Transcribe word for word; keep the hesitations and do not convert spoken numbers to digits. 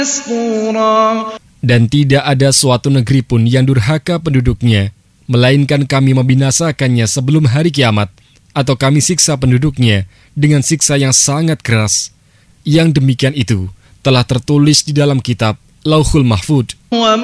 Dan tidak ada suatu negeri pun yang durhaka penduduknya, melainkan kami membinasakannya sebelum hari kiamat, atau kami siksa penduduknya dengan siksa yang sangat keras. Yang demikian itu telah tertulis di dalam kitab Lauhul Mahfudz.